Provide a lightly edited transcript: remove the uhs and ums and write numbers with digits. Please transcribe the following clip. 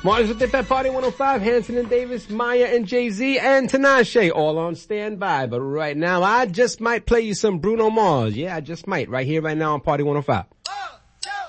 Marty's with the Pet Party 105, Hanson and Davis, Maya and Jay-Z, and Tinashe all on standby. But right now, I just might play you some Bruno Mars. Yeah, I just might. Right here, right now on Party 105.